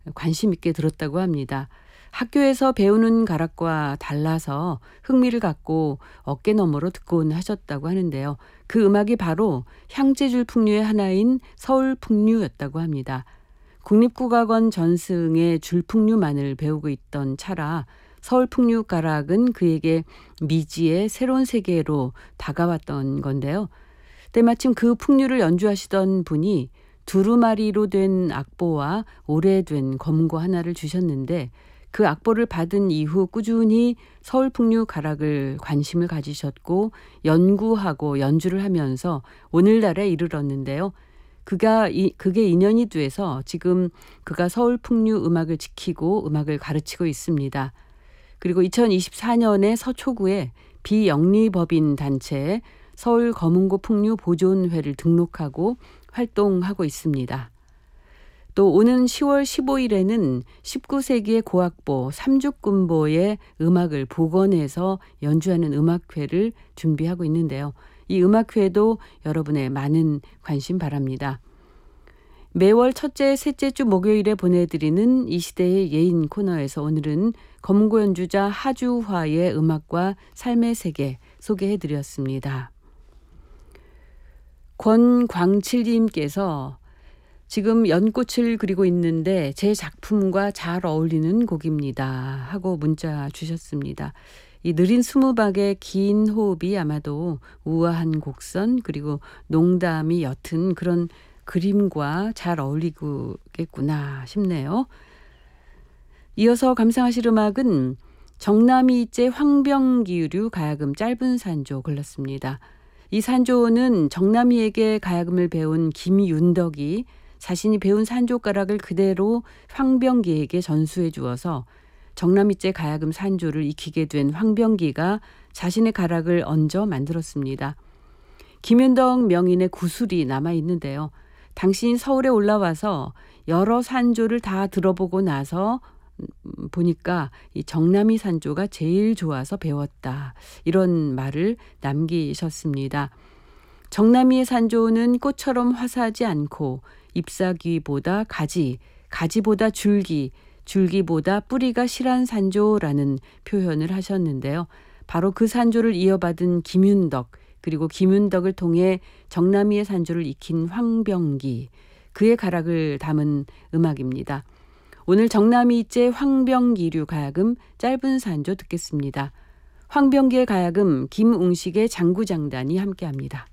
관심 있게 들었다고 합니다. 학교에서 배우는 가락과 달라서 흥미를 갖고 어깨너머로 듣곤 하셨다고 하는데요. 그 음악이 바로 향재줄 풍류의 하나인 서울풍류였다고 합니다. 국립국악원 전승의 줄풍류만을 배우고 있던 차라 서울풍류 가락은 그에게 미지의 새로운 세계로 다가왔던 건데요. 때마침 그 풍류를 연주하시던 분이 두루마리로 된 악보와 오래된 검고 하나를 주셨는데 그 악보를 받은 이후 꾸준히 서울풍류 가락을 관심을 가지셨고 연구하고 연주를 하면서 오늘날에 이르렀는데요. 그게 인연이 돼서 지금 그가 서울풍류 음악을 지키고 음악을 가르치고 있습니다. 그리고 2024년에 서초구에 비영리법인 단체에 서울 검은고 풍류 보존회를 등록하고 활동하고 있습니다. 또 오는 10월 15일에는 19세기의 고악보 삼죽군보의 음악을 복원해서 연주하는 음악회를 준비하고 있는데요. 이 음악회도 여러분의 많은 관심 바랍니다. 매월 첫째, 셋째 주 목요일에 보내드리는 이 시대의 예인 코너에서 오늘은 검은고 연주자 하주화의 음악과 삶의 세계 소개해드렸습니다. 권광칠님께서 지금 연꽃을 그리고 있는데 제 작품과 잘 어울리는 곡입니다 하고 문자 주셨습니다. 이 느린 스무박의 긴 호흡이 아마도 우아한 곡선 그리고 농담이 옅은 그런 그림과 잘 어울리겠구나 싶네요. 이어서 감상하실 음악은 정남이째 황병기류 가야금 짧은 산조 골랐습니다. 이 산조는 정남이에게 가야금을 배운 김윤덕이 자신이 배운 산조가락을 그대로 황병기에게 전수해 주어서 정남이째 가야금 산조를 익히게 된 황병기가 자신의 가락을 얹어 만들었습니다. 김윤덕 명인의 구술이 남아있는데요. 당신이 서울에 올라와서 여러 산조를 다 들어보고 나서 보니까 이 정남이 산조가 제일 좋아서 배웠다. 이런 말을 남기셨습니다. 정남이의 산조는 꽃처럼 화사하지 않고 잎사귀보다 가지, 가지보다 줄기, 줄기보다 뿌리가 실한 산조라는 표현을 하셨는데요. 바로 그 산조를 이어받은 김윤덕, 그리고 김윤덕을 통해 정남이의 산조를 익힌 황병기, 그의 가락을 담은 음악입니다. 오늘 정남이째 황병기류 가야금 짧은 산조 듣겠습니다. 황병기의 가야금 김웅식의 장구장단이 함께합니다.